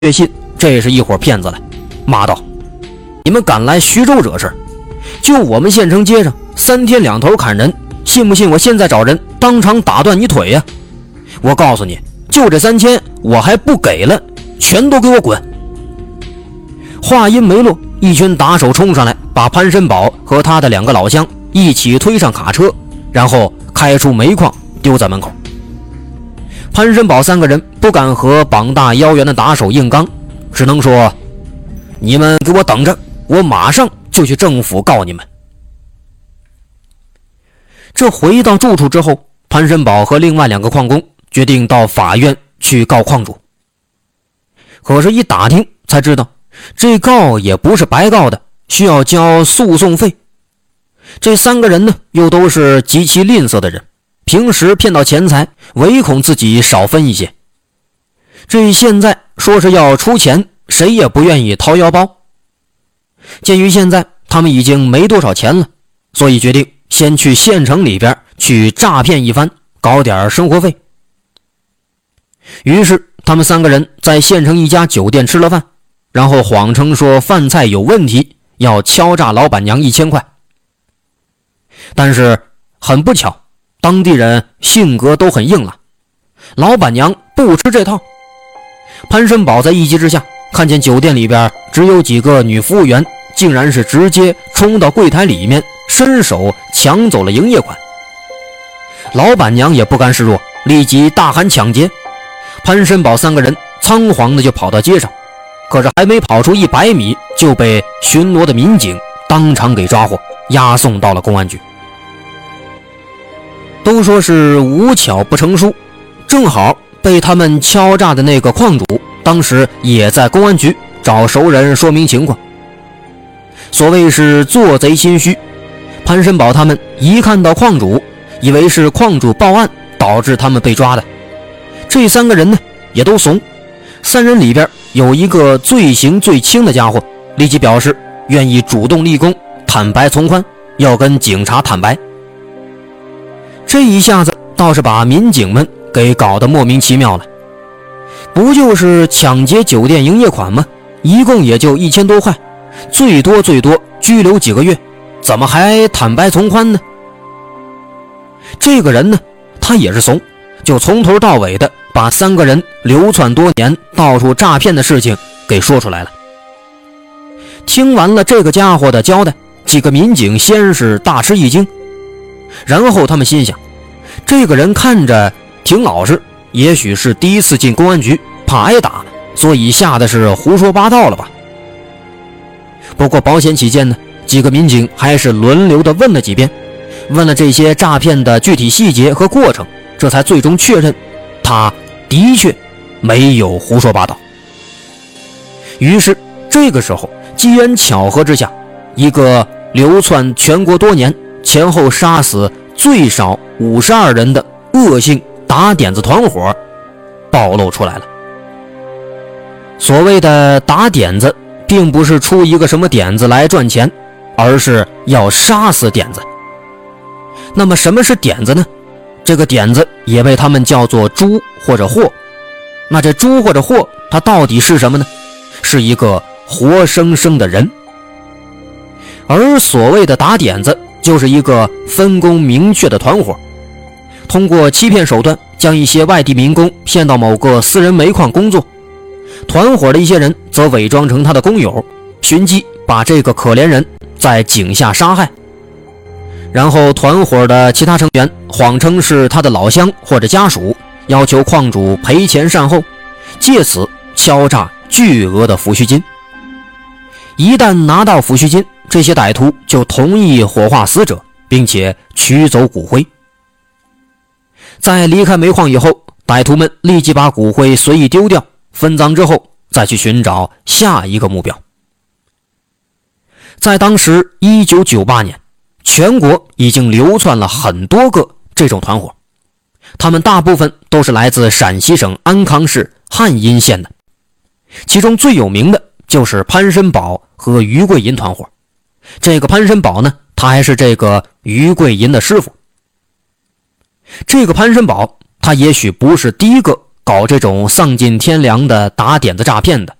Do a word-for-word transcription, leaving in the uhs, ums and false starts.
确信这是一伙骗子来，骂道：“你们敢来徐州惹事？就我们县城街上三天两头砍人，信不信我现在找人当场打断你腿呀？我告诉你，就这三千我还不给了，全都给我滚！”话音没落，一群打手冲上来，把潘申宝和他的两个老乡一起推上卡车，然后开出煤矿丢在门口。潘申宝三个人不敢和膀大腰圆的打手硬刚，只能说：“你们给我等着，我马上就去政府告你们。”这回到住处之后，潘申宝和另外两个矿工决定到法院去告矿主。可是一打听才知道，这告也不是白告的，需要交诉讼费。这三个人呢，又都是极其吝啬的人，平时骗到钱财，唯恐自己少分一些。这现在说是要出钱，谁也不愿意掏腰包。鉴于现在他们已经没多少钱了，所以决定先去县城里边去诈骗一番，搞点生活费。于是他们三个人在县城一家酒店吃了饭，然后谎称说饭菜有问题，要敲诈老板娘一千块。但是很不巧，当地人性格都很硬朗，老板娘不吃这套。潘申宝在一急之下，看见酒店里边只有几个女服务员，竟然是直接冲到柜台里面，伸手抢走了营业款。老板娘也不甘示弱，立即大喊抢劫。潘申宝三个人仓皇的就跑到街上，可是还没跑出一百米，就被巡逻的民警当场给抓获，押送到了公安局。都说是无巧不成书，正好被他们敲诈的那个矿主当时也在公安局找熟人说明情况。所谓是做贼心虚，潘申宝他们一看到矿主，以为是矿主报案导致他们被抓的。这三个人呢也都怂，三人里边有一个罪行最轻的家伙，立即表示愿意主动立功，坦白从宽，要跟警察坦白。这一下子倒是把民警们给搞得莫名其妙了。不就是抢劫酒店营业款吗？一共也就一千多块，最多最多拘留几个月，怎么还坦白从宽呢？这个人呢，他也是怂，就从头到尾的把三个人流窜多年到处诈骗的事情给说出来了。听完了这个家伙的交代，几个民警先是大吃一惊，然后他们心想，这个人看着挺老实，也许是第一次进公安局，怕挨打，所以吓得是胡说八道了吧。不过保险起见呢，几个民警还是轮流的问了几遍，问了这些诈骗的具体细节和过程，这才最终确认他的确没有胡说八道。于是这个时候机缘巧合之下，一个流窜全国多年，前后杀死最少五十二人的恶性打点子团伙暴露出来了。所谓的打点子，并不是出一个什么点子来赚钱，而是要杀死点子。那么什么是点子呢？这个点子也被他们叫做猪或者货。那这猪或者货它到底是什么呢？是一个活生生的人。而所谓的打点子，就是一个分工明确的团伙，通过欺骗手段将一些外地民工骗到某个私人煤矿工作，团伙的一些人则伪装成他的工友，寻机把这个可怜人在井下杀害，然后团伙的其他成员谎称是他的老乡或者家属，要求矿主赔钱善后，借此敲诈巨额的抚恤金。一旦拿到抚恤金，这些歹徒就同意火化死者，并且取走骨灰。在离开煤矿以后，歹徒们立即把骨灰随意丢掉，分赃之后再去寻找下一个目标。在当时一九九八年，全国已经流窜了很多个这种团伙，他们大部分都是来自陕西省安康市汉阴县的，其中最有名的就是潘申宝和于桂银团伙。这个潘申宝呢，他还是这个于桂银的师傅。这个潘申宝他也许不是第一个搞搞这种丧尽天良的打点子诈骗的，